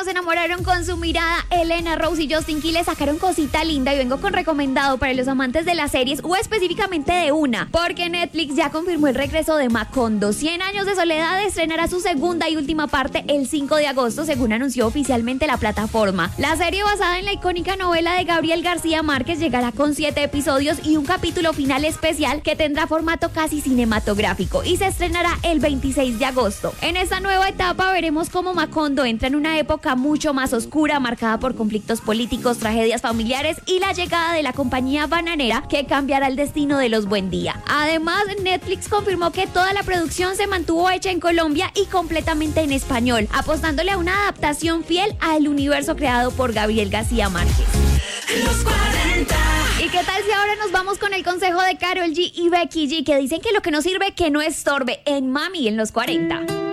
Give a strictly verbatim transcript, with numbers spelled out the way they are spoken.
se enamoraron con su mirada. Elena Rose y Justin Key le sacaron cosita linda y vengo con recomendado para los amantes de las series o específicamente de una, porque Netflix ya confirmó el regreso de Macondo. cien años de soledad estrenará su segunda y última parte el cinco de agosto, según anunció oficialmente la plataforma. La serie, basada en la icónica novela de Gabriel García Márquez, llegará con siete episodios y un capítulo final especial que tendrá formato casi cinematográfico y se estrenará el veintiséis de agosto. En esta nueva etapa veremos cómo Macondo entra en una época mucho más oscura, marcada por conflictos políticos, tragedias familiares y la llegada de la compañía bananera que cambiará el destino de los Buendía. Además, Netflix confirmó que toda la producción se mantuvo hecha en Colombia y completamente en español, apostándole a una adaptación fiel al universo creado por Gabriel García Márquez. Los cuarenta. ¿Y qué tal si ahora nos vamos con el consejo de Karol G y Becky G, que dicen que lo que no sirve que no estorbe en Mami en los cuarenta?